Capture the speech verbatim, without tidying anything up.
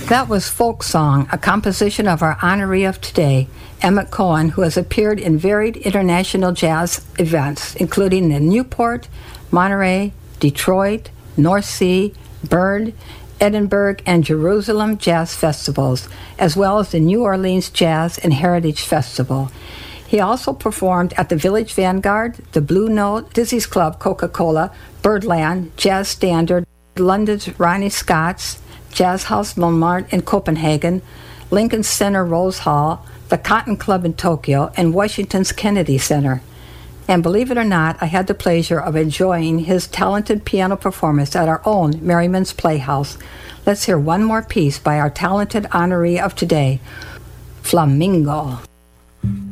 That was Folk Song, a composition of our honoree of today, Emmett Cohen, who has appeared in varied international jazz events, including in Newport, Monterey, Detroit, North Sea, Bern, Edinburgh, and Jerusalem Jazz Festivals, as well as the New Orleans Jazz and Heritage Festival. He also performed at the Village Vanguard, the Blue Note, Dizzy's Club Coca-Cola, Birdland, Jazz Standard, London's Ronnie Scott's, Jazz House Montmartre in Copenhagen, Lincoln Center Rose Hall, the Cotton Club in Tokyo, and Washington's Kennedy Center. And believe it or not, I had the pleasure of enjoying his talented piano performance at our own Merriman's Playhouse. Let's hear one more piece by our talented honoree of today, Flamingo.